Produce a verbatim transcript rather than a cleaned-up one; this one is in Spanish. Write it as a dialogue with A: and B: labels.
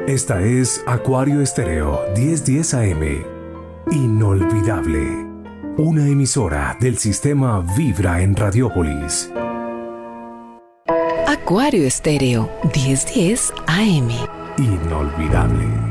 A: Esta es Acuario Estéreo diez diez A M. Inolvidable. Una emisora del sistema Vibra en Radiópolis.
B: Acuario Estéreo diez diez A M.
A: Inolvidable.